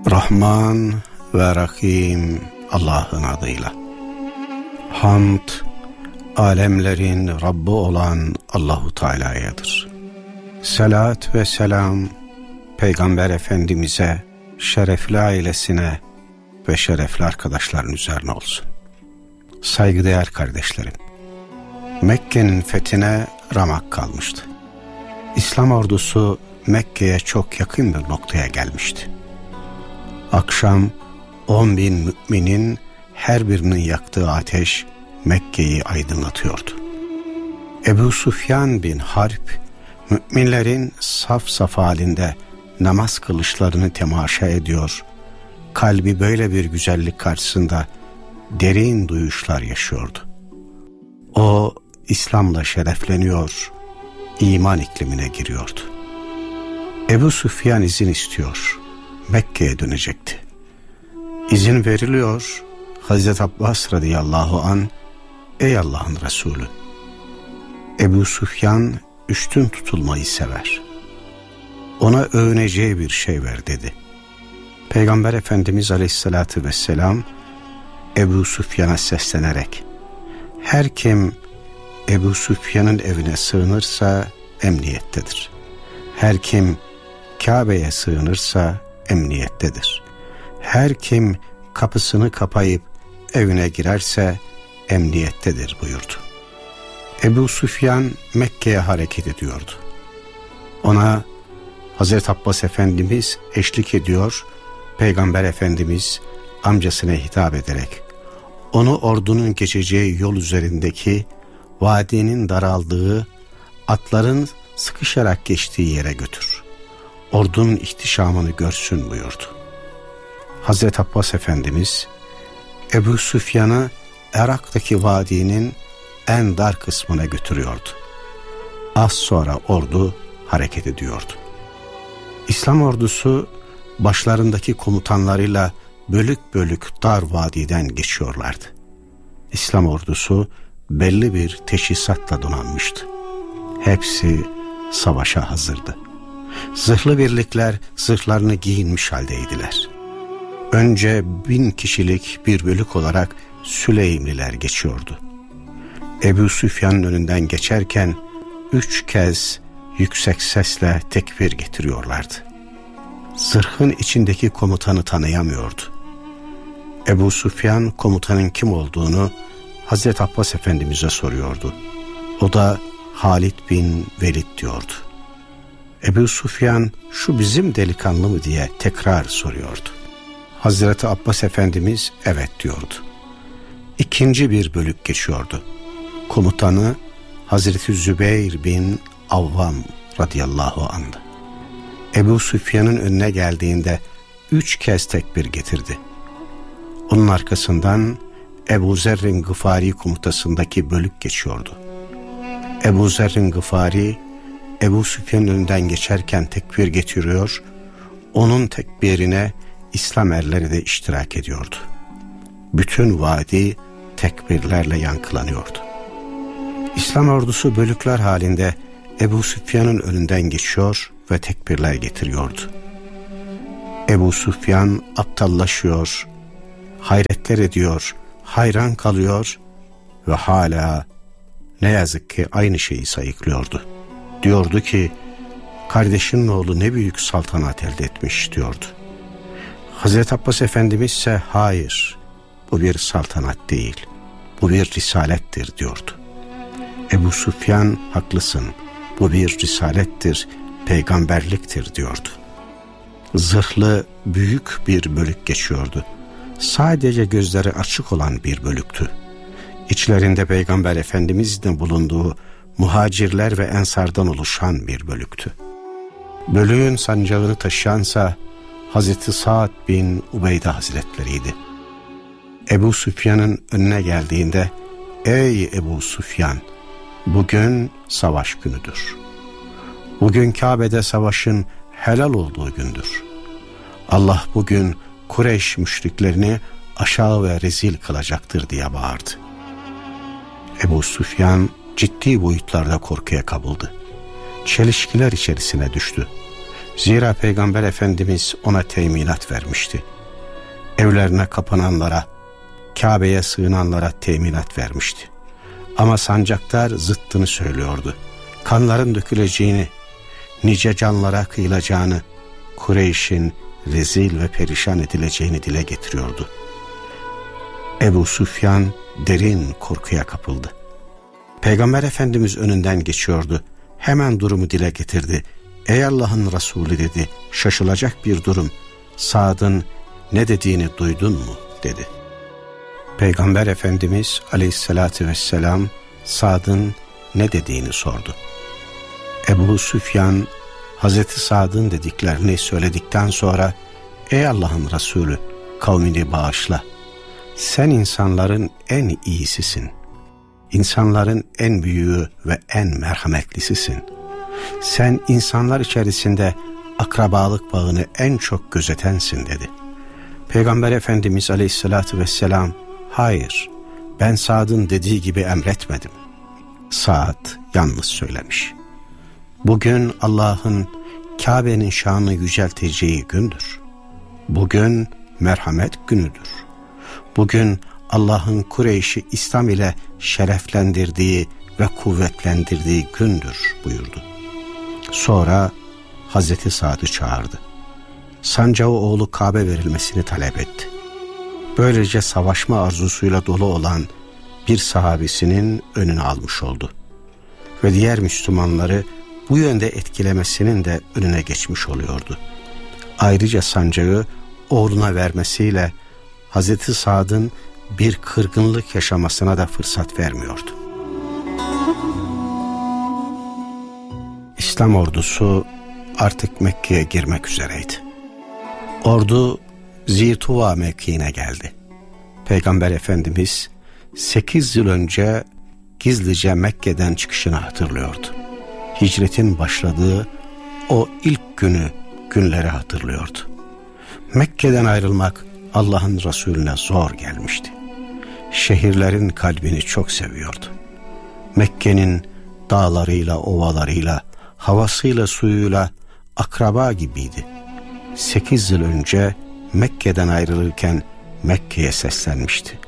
Rahman ve Rahim Allah'ın adıyla. Hamd, alemlerin Rabbi olan Allahu Teala'yadır. Salat ve selam Peygamber Efendimiz'e, şerefli ailesine ve şerefli arkadaşların üzerine olsun. Saygıdeğer kardeşlerim, Mekke'nin fethine ramak kalmıştı. İslam ordusu Mekke'ye çok yakın bir noktaya gelmişti. Akşam 10.000 müminin her birinin yaktığı ateş Mekke'yi aydınlatıyordu. Ebu Süfyan bin Harp, müminlerin saf saf halinde namaz kılışlarını temaşa ediyor, kalbi böyle bir güzellik karşısında derin duyuşlar yaşıyordu. O, İslam'la şerefleniyor, iman iklimine giriyordu. Ebu Süfyan izin istiyor, Mekke'ye dönecekti. İzin veriliyor, Hazreti Abbas radıyallahu an, ey Allah'ın Resulü, Ebu Süfyan üstün tutulmayı sever. Ona övüneceği bir şey ver dedi. Peygamber Efendimiz aleyhissalatü vesselam Ebu Süfyan'a seslenerek, her kim Ebu Süfyan'ın evine sığınırsa emniyettedir. Her kim Kabe'ye sığınırsa emniyettedir. Her kim kapısını kapayıp evine girerse emniyettedir buyurdu. Ebu Süfyan Mekke'ye hareket ediyordu. Ona Hazreti Abbas Efendimiz eşlik ediyor, Peygamber Efendimiz amcasına hitap ederek onu ordunun geçeceği yol üzerindeki vadinin daraldığı, atların sıkışarak geçtiği yere götür. Ordunun ihtişamını görsün buyurdu. Hazreti Abbas Efendimiz Ebu Süfyan'ı Irak'taki vadinin en dar kısmına götürüyordu. Az sonra ordu hareket ediyordu. İslam ordusu başlarındaki komutanlarıyla bölük bölük dar vadiden geçiyorlardı. İslam ordusu belli bir teçhizatla donanmıştı. Hepsi savaşa hazırdı. Zırhlı birlikler zırhlarını giyinmiş haldeydiler. Önce 1000 kişilik bir bölük olarak Süleymliler geçiyordu. Ebu Süfyan'ın önünden geçerken 3 kez yüksek sesle tekbir getiriyorlardı. Zırhın içindeki komutanı tanıyamıyordu. Ebu Süfyan komutanın kim olduğunu Hazreti Abbas Efendimiz'e soruyordu. O da Halid bin Velid diyordu. Ebu Süfyan şu bizim delikanlı mı diye tekrar soruyordu. Hazreti Abbas Efendimiz evet diyordu. İkinci bir bölük geçiyordu. Komutanı Hazreti Zübeyir bin Avvam radıyallahu anh'dı. Ebu Süfyan'ın önüne geldiğinde 3 kez tekbir getirdi. Onun arkasından Ebu Zerrin Gıfari komutasındaki bölük geçiyordu. Ebu Zerrin Gıfari Ebu Süfyan'ın önünden geçerken tekbir getiriyor, onun tekbirine İslam erleri de iştirak ediyordu. Bütün vadi tekbirlerle yankılanıyordu. İslam ordusu bölükler halinde Ebu Süfyan'ın önünden geçiyor ve tekbirler getiriyordu. Ebu Süfyan aptallaşıyor, hayretler ediyor, hayran kalıyor ve hala ne yazık ki aynı şeyi sayıklıyordu. Diyordu ki, kardeşinin oğlu ne büyük saltanat elde etmiş diyordu. Hazreti Abbas Efendimiz ise hayır, bu bir saltanat değil, bu bir risalettir diyordu. Ebu Süfyan haklısın, bu bir risalettir, peygamberliktir diyordu. Zırhlı büyük bir bölük geçiyordu. Sadece gözleri açık olan bir bölüktü. İçlerinde Peygamber Efendimiz'in bulunduğu muhacirler ve ensardan oluşan bir bölüktü. Bölüğün sancağını taşıyansa Hazreti Sa'd bin Ubeyde Hazretleriydi. Ebu Süfyan'ın önüne geldiğinde, ey Ebu Süfyan, bugün savaş günüdür. Bugün Kabe'de savaşın helal olduğu gündür. Allah bugün Kureyş müşriklerini aşağı ve rezil kılacaktır diye bağırdı. Ebu Süfyan ciddi boyutlarda korkuya kapıldı. Çelişkiler içerisine düştü. Zira Peygamber Efendimiz ona teminat vermişti. Evlerine kapananlara, Kabe'ye sığınanlara teminat vermişti. Ama sancaktar zıttını söylüyordu. Kanların döküleceğini, nice canlara kıyılacağını, Kureyş'in rezil ve perişan edileceğini dile getiriyordu. Ebu Süfyan derin korkuya kapıldı. Peygamber Efendimiz önünden geçiyordu. Hemen durumu dile getirdi. Ey Allah'ın Resulü dedi, şaşılacak bir durum. Sa'd'ın ne dediğini duydun mu dedi. Peygamber Efendimiz aleyhissalatü vesselam Sa'd'ın ne dediğini sordu. Ebu Süfyan Hazreti Sa'd'ın dediklerini söyledikten sonra ey Allah'ın Resulü kavmini bağışla. Sen insanların en iyisisin. İnsanların en büyüğü ve en merhametlisisin. Sen insanlar içerisinde akrabalık bağını en çok gözetensin dedi. Peygamber Efendimiz aleyhissalatü vesselam hayır ben Sa'd'ın dediği gibi emretmedim. Sa'd yalnız söylemiş. Bugün Allah'ın Kabe'nin şanını yücelteceği gündür. Bugün merhamet günüdür. Bugün Allah'ın Kureyş'i İslam ile şereflendirdiği ve kuvvetlendirdiği gündür buyurdu. Sonra Hazreti Sa'd'ı çağırdı. Sancağı oğlu Kabe verilmesini talep etti. Böylece savaşma arzusuyla dolu olan bir sahabesinin önünü almış oldu. Ve diğer Müslümanları bu yönde etkilemesinin de önüne geçmiş oluyordu. Ayrıca sancağı oğluna vermesiyle Hazreti Sa'd'ın bir kırgınlık yaşamasına da fırsat vermiyordu. İslam ordusu artık Mekke'ye girmek üzereydi. Ordu Zituva mevkiine geldi. Peygamber Efendimiz 8 yıl önce gizlice Mekke'den çıkışını hatırlıyordu. Hicretin başladığı o ilk günleri hatırlıyordu. Mekke'den ayrılmak Allah'ın Resulüne zor gelmişti. Şehirlerin kalbini çok seviyordu. Mekke'nin dağlarıyla, ovalarıyla, havasıyla, suyuyla akraba gibiydi. 8 yıl önce Mekke'den ayrılırken Mekke'ye seslenmişti.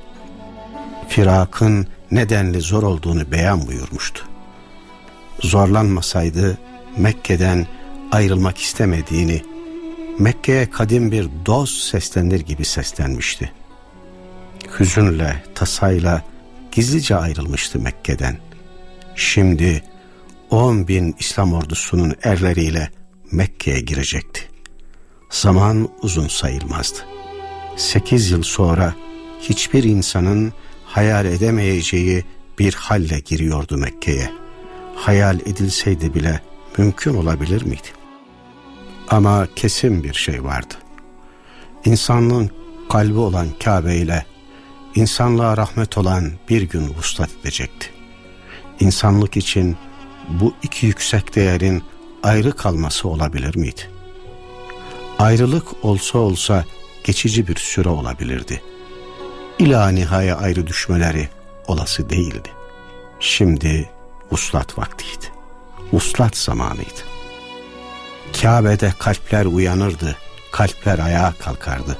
Firakın nedenli zor olduğunu beyan buyurmuştu. Zorlanmasaydı Mekke'den ayrılmak istemediğini, Mekke'ye kadim bir dost seslenir gibi seslenmişti. Hüzünle, tasayla gizlice ayrılmıştı Mekke'den. Şimdi 10.000 İslam ordusunun erleriyle Mekke'ye girecekti. Zaman uzun sayılmazdı. 8 yıl sonra hiçbir insanın hayal edemeyeceği bir halle giriyordu Mekke'ye. Hayal edilseydi bile mümkün olabilir miydi? Ama kesin bir şey vardı. İnsanlığın kalbi olan Kabe ile insanlığa rahmet olan bir gün vuslat edecekti. İnsanlık için bu iki yüksek değerin ayrı kalması olabilir miydi? Ayrılık olsa olsa geçici bir süre olabilirdi. İlâ nihaya ayrı düşmeleri olası değildi. Şimdi vuslat vaktiydi. Vuslat zamanıydı. Kabe'de kalpler uyanırdı, kalpler ayağa kalkardı.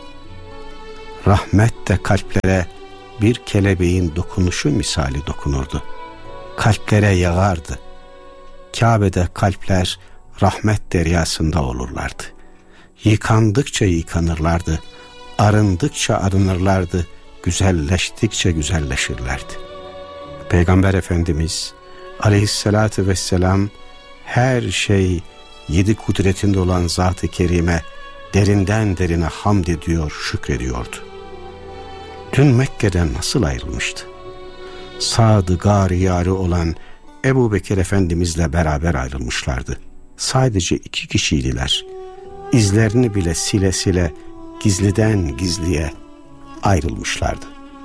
Rahmet de kalplere bir kelebeğin dokunuşu misali dokunurdu. Kalplere yağardı. Kabe'de kalpler rahmet deryasında olurlardı. Yıkandıkça yıkanırlardı, arındıkça arınırlardı, güzelleştikçe güzelleşirlerdi. Peygamber Efendimiz aleyhissalatü vesselam her şey 7 kudretinde olan Zat-ı Kerime derinden derine hamd ediyor, şükrediyordu. Dün Mekke'den nasıl ayrılmıştı? Sa'd-ı Gâriyâri olan Ebu Bekir Efendimizle beraber ayrılmışlardı. Sadece 2 kişiydiler. İzlerini bile sile sile gizliden gizliye ayrılmışlardı.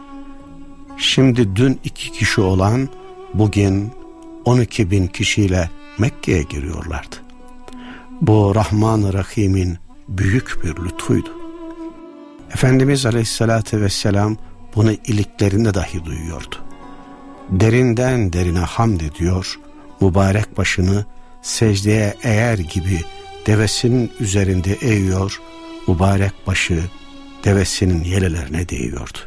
Şimdi dün 2 kişi olan bugün 12.000 kişiyle Mekke'ye giriyorlardı. Bu Rahman-ı Rahim'in büyük bir lütfuydu. Efendimiz Aleyhisselatü Vesselam bunu iliklerinde dahi duyuyordu. Derinden derine hamd ediyor, mübarek başını secdeye eğer gibi devesinin üzerinde eğiyor, mübarek başı devesinin yelelerine değiyordu.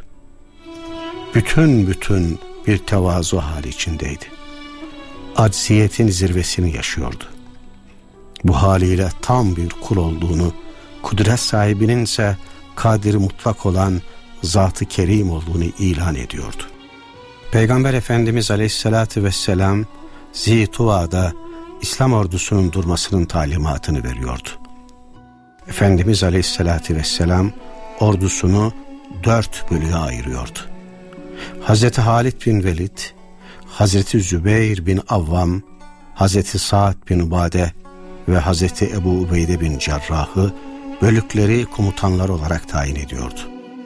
Bütün bir tevazu hali içindeydi. Acziyetin zirvesini yaşıyordu. Bu haliyle tam bir kul olduğunu, kudret sahibinin ise kadiri mutlak olan Zat-ı Kerim olduğunu ilan ediyordu. Peygamber Efendimiz Aleyhisselatü Vesselam Zituva'da İslam ordusunun durmasının talimatını veriyordu. Efendimiz Aleyhisselatü Vesselam ordusunu 4 bölüğe ayırıyordu. Hazreti Halid bin Velid, Hazreti Zübeyir bin Avvam, Hazreti Sa'd bin Ubade ve Hazreti Ebu Ubeyde bin Cerrah'ı bölükleri komutanlar olarak tayin ediyordu.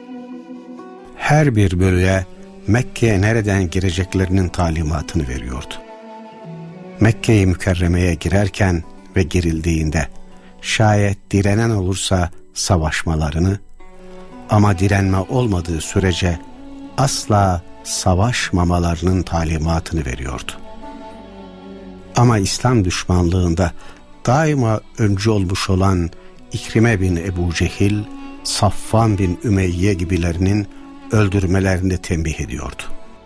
Her bir bölüğe Mekke'ye nereden gireceklerinin talimatını veriyordu. Mekke-i Mükerreme'ye girerken ve girildiğinde şayet direnen olursa savaşmalarını, ama direnme olmadığı sürece asla savaşmamalarının talimatını veriyordu. Ama İslam düşmanlığında daima öncü olmuş olan İkrime bin Ebu Cehil, Safvan bin Ümeyye gibilerinin öldürmelerini tembih ediyordu.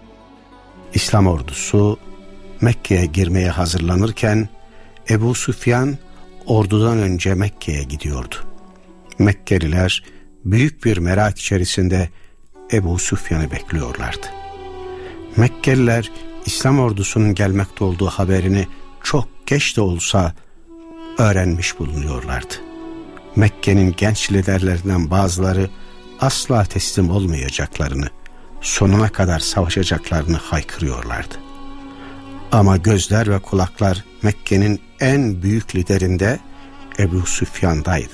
İslam ordusu Mekke'ye girmeye hazırlanırken Ebu Süfyan ordudan önce Mekke'ye gidiyordu. Mekkeliler büyük bir merak içerisinde Ebu Süfyan'ı bekliyorlardı. Mekkeliler İslam ordusunun gelmekte olduğu haberini çok geç de olsa öğrenmiş bulunuyorlardı. Mekke'nin genç liderlerinden bazıları asla teslim olmayacaklarını, sonuna kadar savaşacaklarını haykırıyorlardı. Ama gözler ve kulaklar Mekke'nin en büyük liderinde Ebu Süfyan'daydı.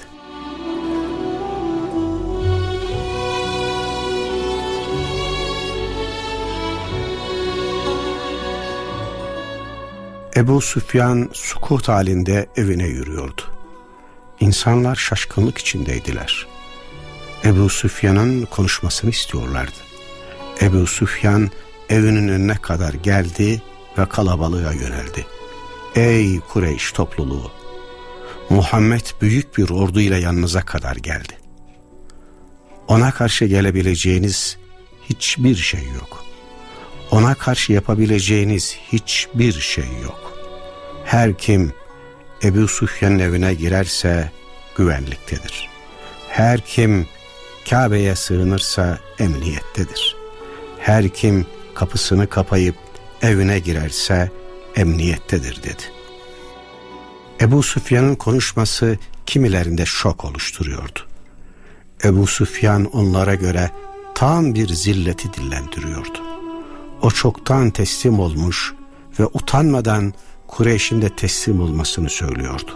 Ebu Süfyan sukut halinde evine yürüyordu. İnsanlar şaşkınlık içindeydiler. Ebu Süfyan'ın konuşmasını istiyorlardı. Ebu Süfyan evinin önüne kadar geldi ve kalabalığa yöneldi. Ey Kureyş topluluğu! Muhammed büyük bir orduyla yanınıza kadar geldi. Ona karşı gelebileceğiniz hiçbir şey yok. Ona karşı yapabileceğiniz hiçbir şey yok. Her kim Ebu Süfyan'ın evine girerse güvenliktedir. Her kim Kabe'ye sığınırsa emniyettedir. Her kim kapısını kapayıp evine girerse emniyettedir dedi. Ebu Süfyan'ın konuşması kimilerinde şok oluşturuyordu. Ebu Süfyan onlara göre tam bir zilleti dillendiriyordu. O çoktan teslim olmuş ve utanmadan Kureyş'in de teslim olmasını söylüyordu.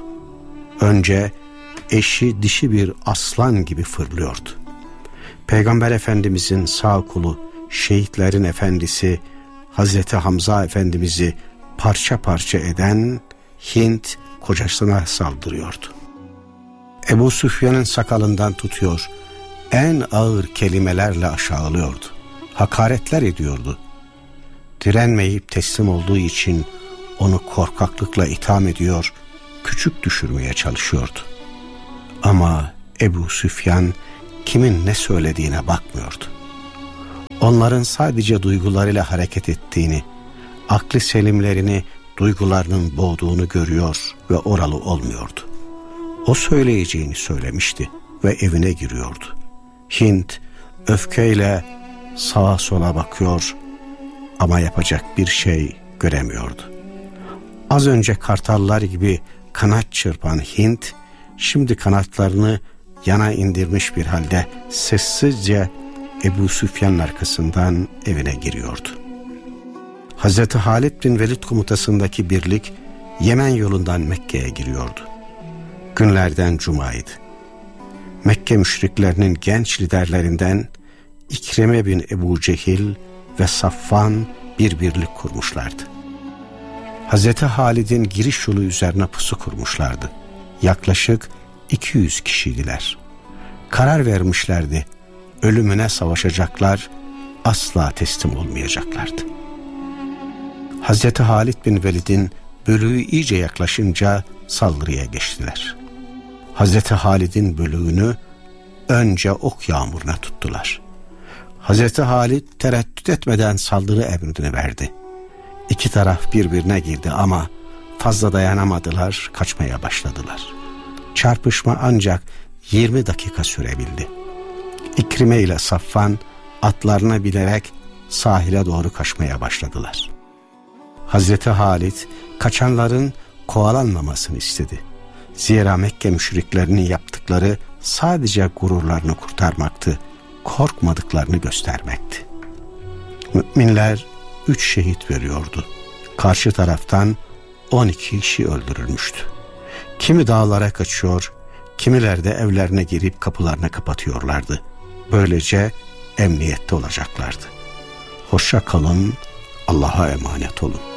Önce eşi dişi bir aslan gibi fırlıyordu. Peygamber Efendimizin sağ kulu, şehitlerin efendisi Hazreti Hamza Efendimiz'i parça parça eden Hint kocasına saldırıyordu. Ebu Süfyan'ın sakalından tutuyor, en ağır kelimelerle aşağılıyordu. Hakaretler ediyordu. Direnmeyip teslim olduğu için onu korkaklıkla itham ediyor, küçük düşürmeye çalışıyordu. Ama Ebu Süfyan kimin ne söylediğine bakmıyordu. Onların sadece duygularıyla hareket ettiğini, aklı selimlerini duygularının boğduğunu görüyor ve oralı olmuyordu. O söyleyeceğini söylemişti ve evine giriyordu. Hint öfkeyle sağa sola bakıyor ama yapacak bir şey göremiyordu. Az önce kartallar gibi kanat çırpan Hint, şimdi kanatlarını yana indirmiş bir halde sessizce Ebu Süfyan'ın arkasından evine giriyordu. Hazreti Halid bin Velid komutasındaki birlik Yemen yolundan Mekke'ye giriyordu. Günlerden cumaydı. Mekke müşriklerinin genç liderlerinden İkrime bin Ebu Cehil ve Safvan bir birlik kurmuşlardı. Hazreti Halid'in giriş yolu üzerine pusu kurmuşlardı. Yaklaşık 200 kişiydiler. Karar vermişlerdi. Ölümüne savaşacaklar, asla teslim olmayacaklardı. Hazreti Halid bin Velid'in bölüğü iyice yaklaşınca saldırıya geçtiler. Hazreti Halid'in bölüğünü önce ok yağmuruna tuttular. Hazreti Halid tereddüt etmeden saldırı emrini verdi. İki taraf birbirine girdi ama fazla dayanamadılar, kaçmaya başladılar. Çarpışma ancak 20 dakika sürebildi. İkrime ile Safvan atlarına binerek sahile doğru kaçmaya başladılar. Hazreti Halid kaçanların kovalanmamasını istedi. Zira Mekke müşriklerinin yaptıkları sadece gururlarını kurtarmaktı, korkmadıklarını göstermekti. Müminler 3 şehit veriyordu. Karşı taraftan 12 kişi öldürülmüştü. Kimi dağlara kaçıyor, kimiler de evlerine girip kapılarını kapatıyorlardı. Böylece emniyette olacaklardı. Hoşça kalın, Allah'a emanet olun.